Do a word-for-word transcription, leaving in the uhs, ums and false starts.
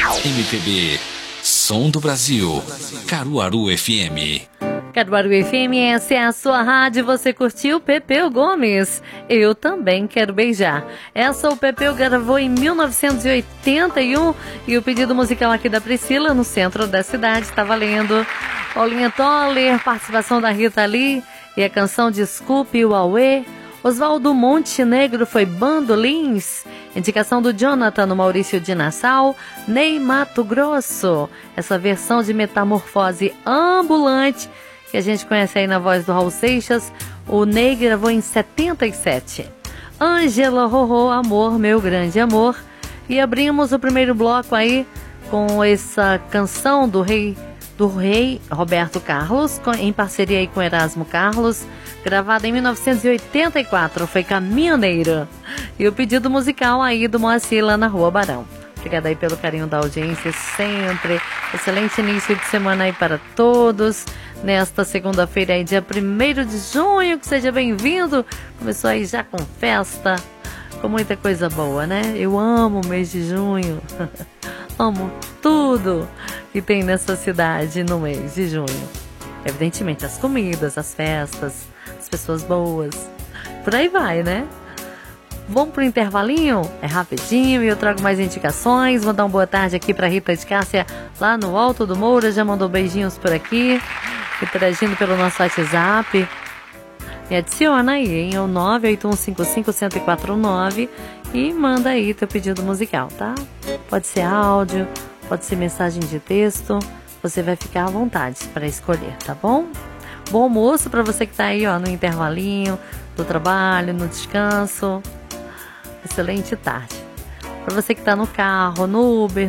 M P B, Som do Brasil, Caruaru F M. Caruaru F M, essa é a sua rádio. Você curtiu Pepeu Gomes? Eu também quero beijar. Essa o Pepeu gravou em mil novecentos e oitenta e um e o pedido musical aqui da Priscila, no centro da cidade, está valendo. Paulinha Toller, participação da Rita Lee e a canção Desculpe o Auê. Oswaldo Montenegro foi Bandolins. Indicação do Jonathan no Maurício de Nassau. Ney Mato Grosso. Essa versão de Metamorfose Ambulante que a gente conhece aí na voz do Raul Seixas. O Ney gravou em setenta e sete. Ângela Rorô, Amor, Meu Grande Amor. E abrimos o primeiro bloco aí com essa canção do rei, do rei Roberto Carlos, em parceria aí com Erasmo Carlos, gravada em mil novecentos e oitenta e quatro, foi Caminhoneiro. E o pedido musical aí do Moacir lá na Rua Barão. Obrigada aí pelo carinho da audiência sempre. Excelente início de semana aí para todos. Nesta segunda-feira aí, dia primeiro de junho, que seja bem-vindo. Começou aí já com festa, com muita coisa boa, né? Eu amo o mês de junho. Amo tudo que tem nessa cidade no mês de junho. Evidentemente, as comidas, as festas, as pessoas boas. Por aí vai, né? Vamos pro intervalinho? É rapidinho e eu trago mais indicações. Vou dar uma boa tarde aqui pra Rita de Cássia, lá no Alto do Moura. Já mandou beijinhos por aqui, interagindo pelo nosso WhatsApp. Me adiciona aí, hein? É o nove oito um cinco cinco um zero quatro nove e manda aí teu pedido musical, tá? Pode ser áudio, pode ser mensagem de texto. Você vai ficar à vontade para escolher, tá bom? Bom almoço para você que tá aí, ó, no intervalinho do trabalho, no descanso. Excelente tarde. Para você que tá no carro, no Uber,